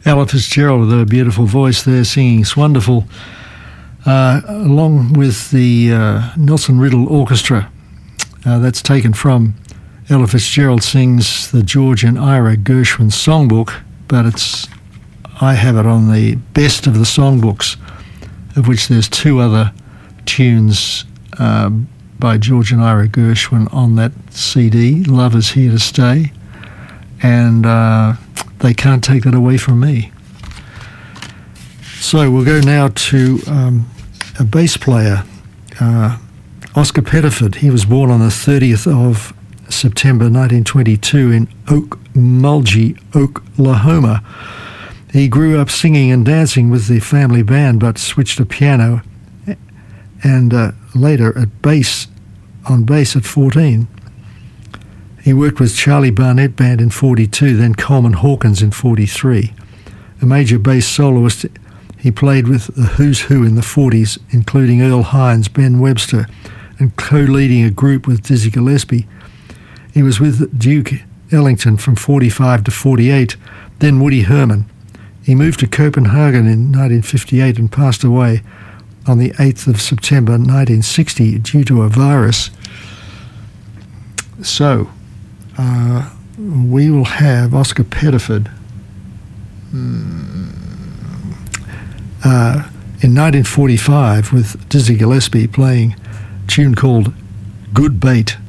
Ella Fitzgerald with her beautiful voice there singing It's Wonderful, along with the Nelson Riddle Orchestra. That's taken from Ella Fitzgerald Sings the George and Ira Gershwin Songbook, but I have it on the best of the songbooks, of which there's two other tunes by George and Ira Gershwin on that CD, Love Is Here to Stay, and they can't take that away from me. So we'll go now to a bass player, Oscar Pettiford. He was born on the 30th of September 1922 in Okmulgee, Oklahoma. He grew up singing and dancing with the family band, but switched to piano and later on bass at 14. He worked with Charlie Barnett Band in 42, then Coleman Hawkins in 43. A major bass soloist, he played with the Who's Who in the 40s, including Earl Hines, Ben Webster, and co-leading a group with Dizzy Gillespie. He was with Duke Ellington from 45 to 48, then Woody Herman. He moved to Copenhagen in 1958 and passed away on the 8th of September 1960 due to a virus. So, we will have Oscar Pettiford in 1945 with Dizzy Gillespie playing a tune called Good Bait.